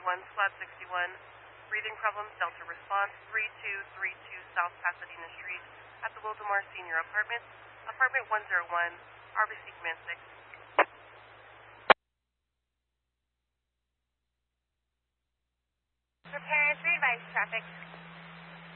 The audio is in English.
31, Squad 61. Breathing problems, Delta response, 3232 South Pasadena Street at the Wildemar Senior Apartments, Apartment 101, RBC Command 6. Prepare 3 advice traffic.